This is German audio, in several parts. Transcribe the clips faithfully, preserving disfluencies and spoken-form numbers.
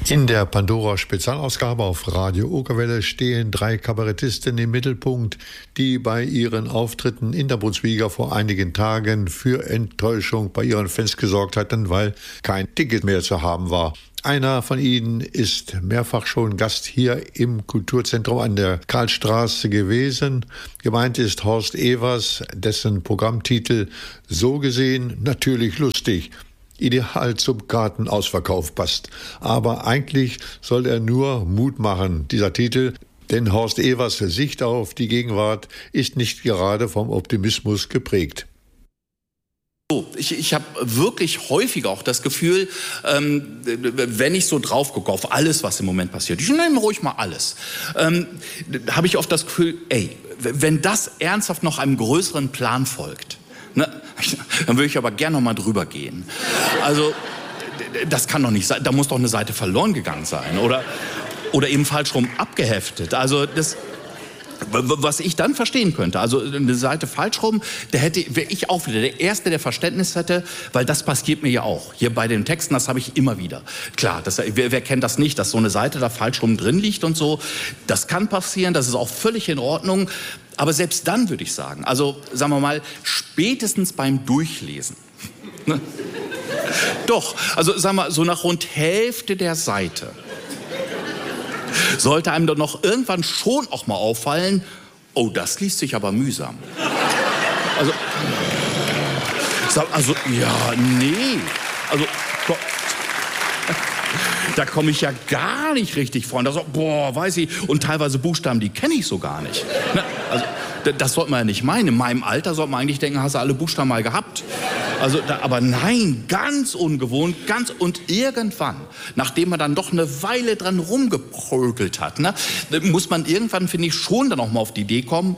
In der Pandora-Spezialausgabe auf Radio Okerwelle stehen drei Kabarettistinnen im Mittelpunkt, die bei ihren Auftritten in der Brunswiga vor einigen Tagen für Enttäuschung bei ihren Fans gesorgt hatten, weil kein Ticket mehr zu haben war. Einer von ihnen ist mehrfach schon Gast hier im Kulturzentrum an der Karlstraße gewesen. Gemeint ist Horst Evers, dessen Programmtitel So gesehen natürlich lustig ideal zum Kartenausverkauf passt. Aber eigentlich soll er nur Mut machen, dieser Titel. Denn Horst Evers Sicht auf die Gegenwart ist nicht gerade vom Optimismus geprägt. Ich, ich habe wirklich häufig auch das Gefühl, ähm, wenn ich so drauf gucke auf alles, was im Moment passiert, ich nehme ruhig mal alles, ähm, habe ich oft das Gefühl, ey, wenn das ernsthaft noch einem größeren Plan folgt, ne, dann würde ich aber gerne noch mal drüber gehen. Also, das kann doch nicht sein, da muss doch eine Seite verloren gegangen sein oder, oder eben falsch rum abgeheftet. Also das... Was ich dann verstehen könnte, also eine Seite falsch rum, da hätte, wäre ich auch wieder der Erste, der Verständnis hätte, weil das passiert mir ja auch. Hier bei den Texten, das habe ich immer wieder. Klar, das, wer, wer kennt das nicht, dass so eine Seite da falsch rum drin liegt und so. Das kann passieren, das ist auch völlig in Ordnung. Aber selbst dann würde ich sagen, also sagen wir mal, spätestens beim Durchlesen. Ne? Doch, also sagen wir so nach rund Hälfte der Seite sollte einem doch noch irgendwann schon auch mal auffallen, oh, das liest sich aber mühsam. Also, also ja, nee, also, da komme ich ja gar nicht richtig vor. Und da so, boah, weiß ich, und teilweise Buchstaben, die kenne ich so gar nicht. Also, das sollte man ja nicht meinen. In meinem Alter sollte man eigentlich denken, hast du alle Buchstaben mal gehabt. Also, da, aber nein, ganz ungewohnt, ganz und irgendwann, nachdem man dann doch eine Weile dran rumgeprökelt hat, ne, muss man irgendwann, finde ich, schon dann auch mal auf die Idee kommen,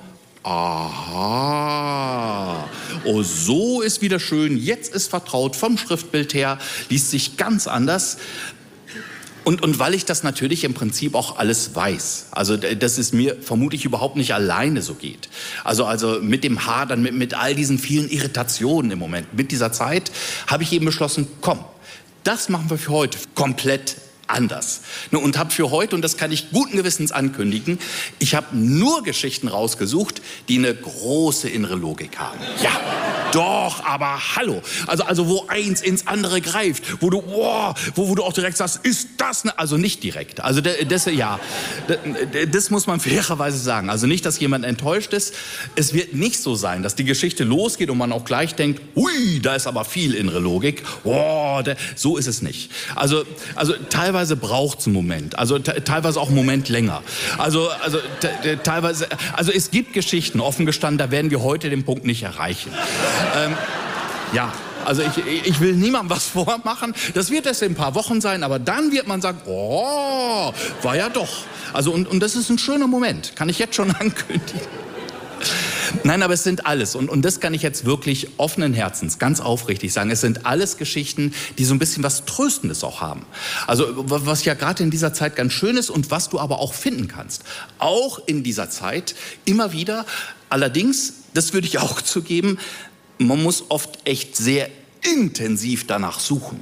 aha, oh, so ist wieder schön, jetzt ist vertraut, vom Schriftbild her, liest sich ganz anders. Und, und weil ich das natürlich im Prinzip auch alles weiß, also dass es mir vermutlich überhaupt nicht alleine so geht. Also, also mit dem Hadern, mit, mit all diesen vielen Irritationen im Moment, mit dieser Zeit, habe ich eben beschlossen, komm, das machen wir für heute komplett anders. Und habe für heute, und das kann ich guten Gewissens ankündigen, ich habe nur Geschichten rausgesucht, die eine große innere Logik haben. Ja, doch, aber hallo. Also, also wo eins ins andere greift, wo du, wow, wo, wo du auch direkt sagst, ist das ne? Also nicht direkt. Also das, ja, das muss man fairerweise sagen. Also nicht, dass jemand enttäuscht ist. Es wird nicht so sein, dass die Geschichte losgeht und man auch gleich denkt, hui, da ist aber viel innere Logik. Wow, so ist es nicht. Also, also teilweise braucht es einen Moment, also teilweise auch einen Moment länger. Also, also teilweise, also es gibt Geschichten, offen gestanden, da werden wir heute den Punkt nicht erreichen. ähm, ja, also ich, ich will niemandem was vormachen. Das wird erst in ein paar Wochen sein, aber dann wird man sagen, oh, war ja doch. Also und, und das ist ein schöner Moment, kann ich jetzt schon ankündigen. Nein, aber es sind alles, und, und das kann ich jetzt wirklich offenen Herzens, ganz aufrichtig sagen, es sind alles Geschichten, die so ein bisschen was Tröstendes auch haben. Also was ja gerade in dieser Zeit ganz schön ist und was du aber auch finden kannst. Auch in dieser Zeit immer wieder, allerdings, das würde ich auch zugeben, man muss oft echt sehr intensiv danach suchen.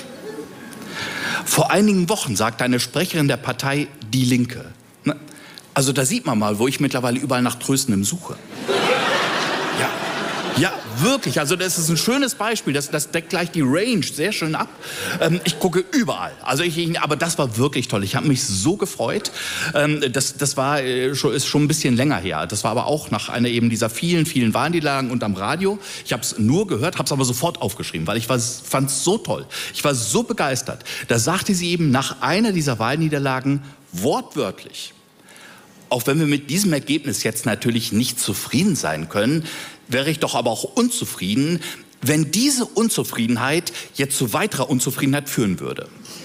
Vor einigen Wochen sagte eine Sprecherin der Partei Die Linke, also da sieht man mal, wo ich mittlerweile überall nach Tröstendem suche. Ja, ja, wirklich. Also das ist ein schönes Beispiel. Das, das deckt gleich die Range sehr schön ab. Ähm, ich gucke überall. Also ich, aber das war wirklich toll. Ich habe mich so gefreut. Ähm, das, das war äh, schon, ist schon ein bisschen länger her. Das war aber auch nach einer eben dieser vielen, vielen Wahlniederlagen und am Radio. Ich habe es nur gehört, habe es aber sofort aufgeschrieben, weil ich fand es so toll. Ich war so begeistert. Da sagte sie eben nach einer dieser Wahlniederlagen wortwörtlich: Auch wenn wir mit diesem Ergebnis jetzt natürlich nicht zufrieden sein können, wäre ich doch aber auch unzufrieden, wenn diese Unzufriedenheit jetzt zu weiterer Unzufriedenheit führen würde.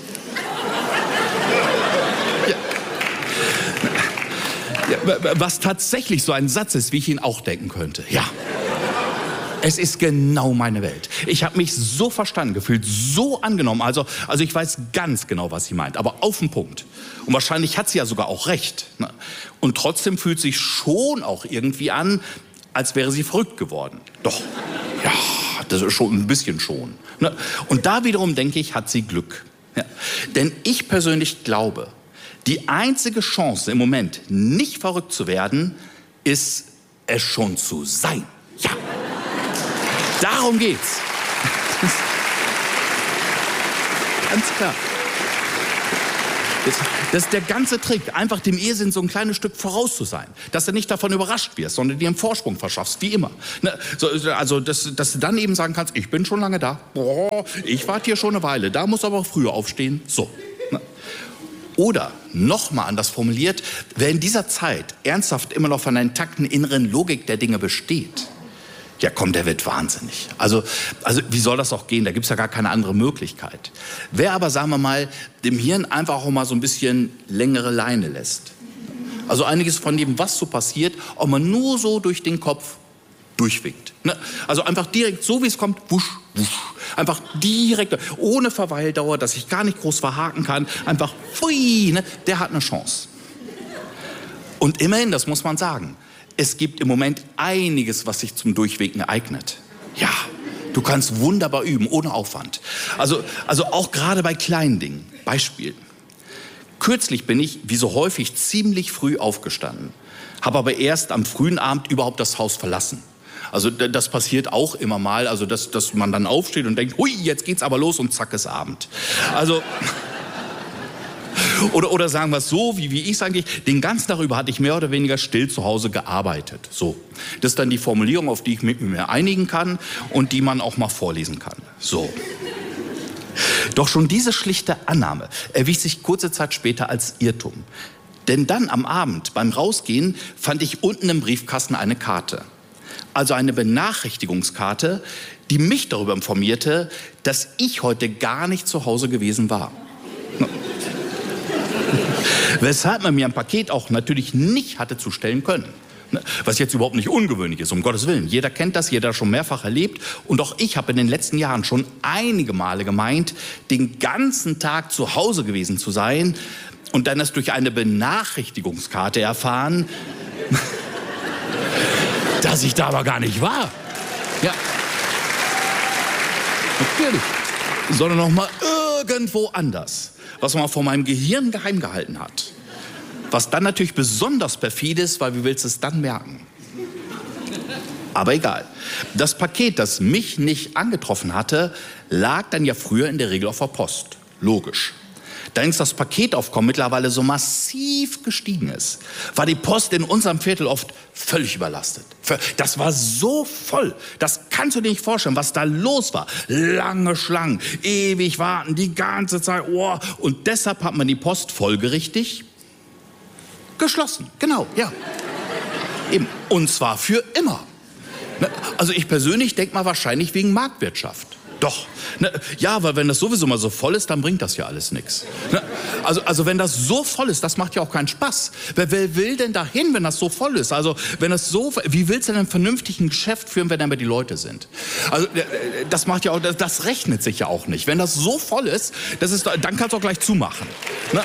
Ja. Ja, was tatsächlich so ein Satz ist, wie ich ihn auch denken könnte. Ja. Es ist genau meine Welt. Ich habe mich so verstanden gefühlt, so angenommen. Also, also ich weiß ganz genau, was sie meint, aber auf den Punkt. Und wahrscheinlich hat sie ja sogar auch recht. Ne? Und trotzdem fühlt sich schon auch irgendwie an, als wäre sie verrückt geworden. Doch, ja, das ist schon ein bisschen schon. Ne? Und da wiederum denke ich, hat sie Glück. Ja. Denn ich persönlich glaube, die einzige Chance im Moment, nicht verrückt zu werden, ist, es schon zu sein. Ja, darum geht's. Ganz klar. Das ist der ganze Trick, einfach dem Irrsinn so ein kleines Stück voraus zu sein. Dass du nicht davon überrascht wirst, sondern dir einen Vorsprung verschaffst, wie immer. Also, dass, dass du dann eben sagen kannst, ich bin schon lange da. Boah, ich warte hier schon eine Weile, da muss aber auch früher aufstehen. So. Oder, nochmal anders formuliert, wer in dieser Zeit ernsthaft immer noch von einer intakten inneren Logik der Dinge besteht, ja komm, der wird wahnsinnig. Also, also wie soll das auch gehen? Da gibt's ja gar keine andere Möglichkeit. Wer aber, sagen wir mal, dem Hirn einfach auch mal so ein bisschen längere Leine lässt. Also einiges von dem, was so passiert, auch mal nur so durch den Kopf durchwinkt. Ne? Also einfach direkt, so wie es kommt, wusch, wusch. Einfach direkt, ohne Verweildauer, dass ich gar nicht groß verhaken kann. Einfach, pfui, ne? Der hat eine Chance. Und immerhin, das muss man sagen, es gibt im Moment einiges, was sich zum Durchwinken eignet. Ja, du kannst wunderbar üben, ohne Aufwand. Also, also auch gerade bei kleinen Dingen. Beispiel. Kürzlich bin ich, wie so häufig, ziemlich früh aufgestanden. Habe aber erst am frühen Abend überhaupt das Haus verlassen. Also das passiert auch immer mal, also dass, dass man dann aufsteht und denkt, hui, jetzt geht's aber los und zack ist Abend. Also... Oder, oder sagen wir es so, wie, wie ich es eigentlich, den ganzen Tag über hatte ich mehr oder weniger still zu Hause gearbeitet. So. Das ist dann die Formulierung, auf die ich mit mir einigen kann und die man auch mal vorlesen kann. So. Doch schon diese schlichte Annahme erwies sich kurze Zeit später als Irrtum. Denn dann am Abend beim Rausgehen fand ich unten im Briefkasten eine Karte. Also eine Benachrichtigungskarte, die mich darüber informierte, dass ich heute gar nicht zu Hause gewesen war. Weshalb man mir ein Paket auch natürlich nicht hatte zustellen können. Was jetzt überhaupt nicht ungewöhnlich ist, um Gottes Willen. Jeder kennt das, jeder schon mehrfach erlebt. Und auch ich habe in den letzten Jahren schon einige Male gemeint, den ganzen Tag zu Hause gewesen zu sein und dann erst durch eine Benachrichtigungskarte erfahren, dass ich da aber gar nicht war. Ja. Natürlich. Sondern noch mal irgendwo anders, was man vor meinem Gehirn geheim gehalten hat. Was dann natürlich besonders perfid ist, weil wie willst du es dann merken? Aber egal. Das Paket, das mich nicht angetroffen hatte, lag dann ja früher in der Regel auf der Post. Logisch. Da jetzt das Paketaufkommen mittlerweile so massiv gestiegen ist, war die Post in unserem Viertel oft völlig überlastet. Das war so voll, das kannst du dir nicht vorstellen, was da los war. Lange Schlangen, ewig warten, die ganze Zeit. Oh. Und deshalb hat man die Post folgerichtig geschlossen. Genau, ja. Eben. Und zwar für immer. Also ich persönlich denke mal wahrscheinlich wegen Marktwirtschaft. Doch. Ne, ja, weil wenn das sowieso mal so voll ist, dann bringt das ja alles nichts. Ne, also, also wenn das so voll ist, das macht ja auch keinen Spaß. Wer, wer will denn dahin, wenn das so voll ist? Also wenn das so, wie willst du denn ein vernünftiges Geschäft führen, wenn da die Leute sind? Also das macht ja auch, das, das rechnet sich ja auch nicht. Wenn das so voll ist, das ist, dann kannst du auch gleich zumachen. Ne?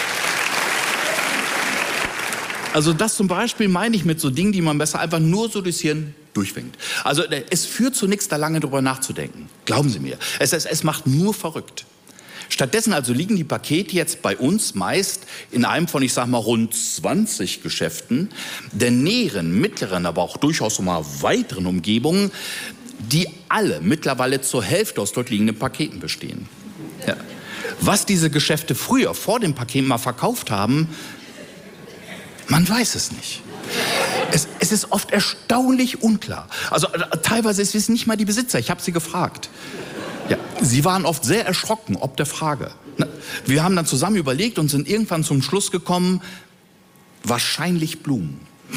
Also das zum Beispiel meine ich mit so Dingen, die man besser einfach nur so durchs Hirn durchwinkt. Also es führt zu nichts, da lange drüber nachzudenken. Glauben Sie mir. Es, es, es macht nur verrückt. Stattdessen also liegen die Pakete jetzt bei uns meist in einem von, ich sag mal, rund zwanzig Geschäften der näheren, mittleren, aber auch durchaus so mal weiteren Umgebungen, die alle mittlerweile zur Hälfte aus dort liegenden Paketen bestehen. Ja. Was diese Geschäfte früher vor dem Paket mal verkauft haben, man weiß es nicht. Es, es ist oft erstaunlich unklar. Also teilweise ist es nicht mal die Besitzer. Ich habe sie gefragt. Ja, sie waren oft sehr erschrocken ob der Frage. Wir haben dann zusammen überlegt und sind irgendwann zum Schluss gekommen, wahrscheinlich Blumen.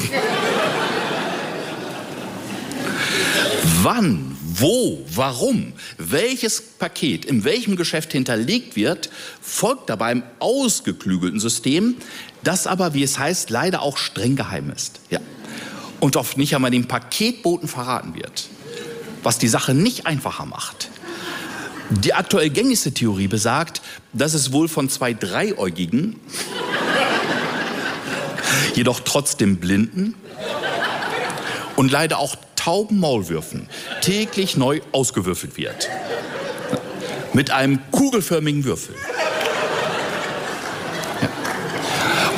Wann, wo, warum, welches Paket in welchem Geschäft hinterlegt wird, folgt dabei einem ausgeklügelten System, das aber, wie es heißt, leider auch streng geheim ist. Ja. Und oft nicht einmal dem Paketboten verraten wird, was die Sache nicht einfacher macht. Die aktuell gängigste Theorie besagt, dass es wohl von zwei Dreiäugigen, jedoch trotzdem Blinden und leider auch tauben Maulwürfen täglich neu ausgewürfelt wird. Mit einem kugelförmigen Würfel.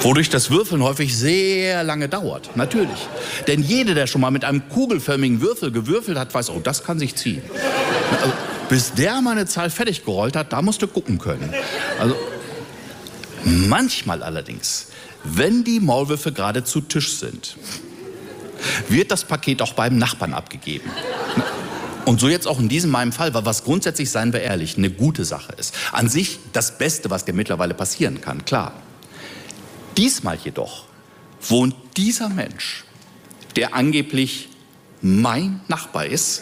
Wodurch das Würfeln häufig sehr lange dauert, natürlich. Denn jeder, der schon mal mit einem kugelförmigen Würfel gewürfelt hat, weiß, oh, das kann sich ziehen. Also, bis der mal eine Zahl fertig gerollt hat, da musst du gucken können. Also, manchmal allerdings, wenn die Maulwürfe gerade zu Tisch sind, wird das Paket auch beim Nachbarn abgegeben. Und so jetzt auch in diesem meinem Fall, was grundsätzlich, seien wir ehrlich, eine gute Sache ist. An sich das Beste, was dir mittlerweile passieren kann, klar. Diesmal jedoch wohnt dieser Mensch, der angeblich mein Nachbar ist,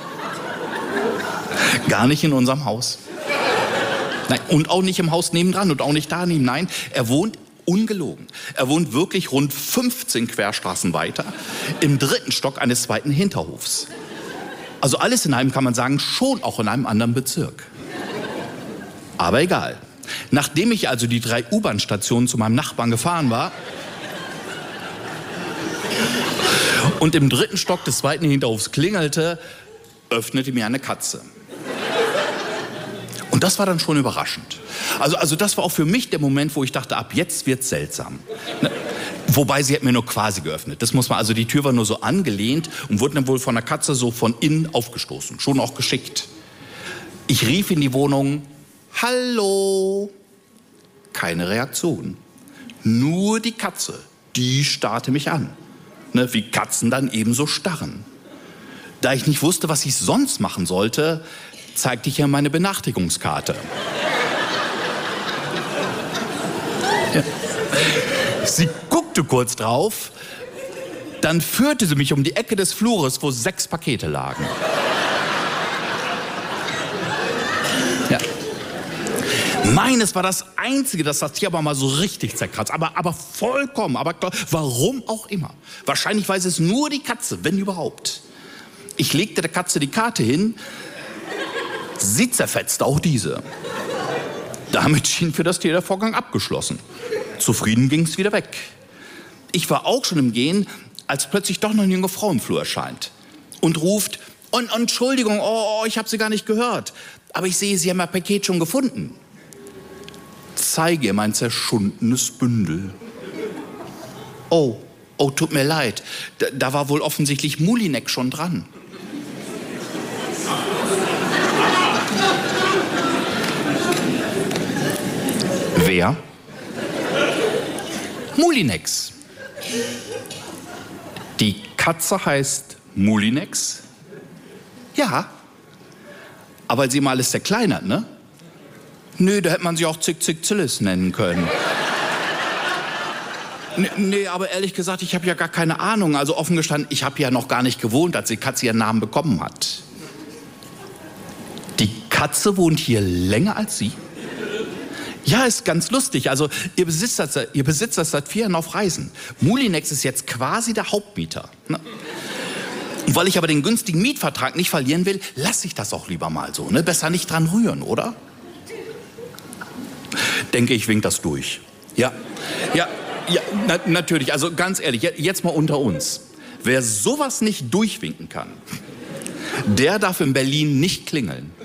gar nicht in unserem Haus. Nein, und auch nicht im Haus nebendran und auch nicht daneben. Nein, er wohnt ungelogen. Er wohnt wirklich rund fünfzehn Querstraßen weiter im dritten Stock eines zweiten Hinterhofs. Also alles in einem, kann man sagen, schon auch in einem anderen Bezirk. Aber egal. Nachdem ich also die drei U-Bahn-Stationen zu meinem Nachbarn gefahren war und im dritten Stock des zweiten Hinterhofs klingelte, öffnete mir eine Katze. Und das war dann schon überraschend. Also, also das war auch für mich der Moment, wo ich dachte, ab jetzt wird's seltsam. Ne? Wobei, sie hat mir nur quasi geöffnet. Das muss man, also die Tür war nur so angelehnt und wurde dann wohl von der Katze so von innen aufgestoßen. Schon auch geschickt. Ich rief in die Wohnung, hallo. Keine Reaktion. Nur die Katze, die starrte mich an. Ne, wie Katzen dann ebenso starren. Da ich nicht wusste, was ich sonst machen sollte, zeigte ich ihr meine Benachrichtigungskarte. Ja. Sie guckte kurz drauf, dann führte sie mich um die Ecke des Flures, wo sechs Pakete lagen. Ja. Meines war das Einzige, das das Tier aber mal so richtig zerkratzt. Aber, aber vollkommen. Aber warum auch immer. Wahrscheinlich weiß es nur die Katze, wenn überhaupt. Ich legte der Katze die Karte hin. Sie zerfetzte auch diese. Damit schien für das Tier der Vorgang abgeschlossen. Zufrieden ging es wieder weg. Ich war auch schon im Gehen, als plötzlich doch noch eine junge Frau im Flur erscheint. Und ruft, und, Entschuldigung, oh, oh, ich habe Sie gar nicht gehört. Aber ich sehe, Sie haben mein Paket schon gefunden. Zeige ihr mein zerschundenes Bündel. Oh, oh, tut mir leid. Da, da war wohl offensichtlich Mulinek schon dran. Wer? Mulinex. Die Katze heißt Mulinex? Ja. Aber sie mal ist zerkleinert, ne? Nö, da hätte man sie auch Zick Zick Zillis nennen können. Nee, nee, aber ehrlich gesagt, ich habe ja gar keine Ahnung. Also offen gestanden, ich habe ja noch gar nicht gewohnt, als die Katze ihren Namen bekommen hat. Die Katze wohnt hier länger als Sie? Ja, ist ganz lustig. Also ihr Besitzer, ihr Besitzer ist seit vier Jahren auf Reisen. Mulinex ist jetzt quasi der Hauptmieter. Ne? Und weil ich aber den günstigen Mietvertrag nicht verlieren will, lasse ich das auch lieber mal so. Ne? Besser nicht dran rühren, oder? Denke ich, winkt das durch. Ja, ja, ja, na, natürlich. Also ganz ehrlich, jetzt mal unter uns. Wer sowas nicht durchwinken kann, der darf in Berlin nicht klingeln.